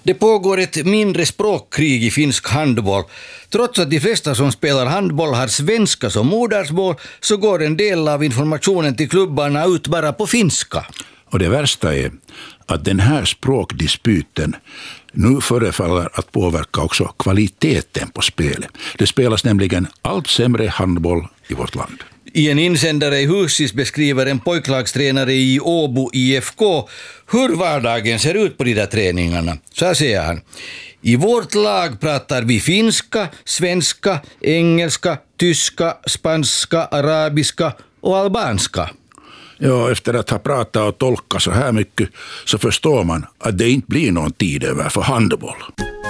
Det pågår ett mindre språkkrig i finsk handboll. Trots att de flesta som spelar handboll har svenska som modersmål så går en del av informationen till klubbarna ut bara på finska. Och det värsta är att den här språkdisputen nu förefaller att påverka också kvaliteten på spelet. Det spelas nämligen allt sämre handboll i vårt land. I en insändare i Husis beskriver en pojklagstränare i Åbo IFK hur vardagen ser ut på de där träningarna. Så här säger han: i vårt lag pratar vi finska, svenska, engelska, tyska, spanska, arabiska och albanska. Ja, efter att ha pratat och tolkat så här mycket så förstår man att det inte blir någon tid över för handboll.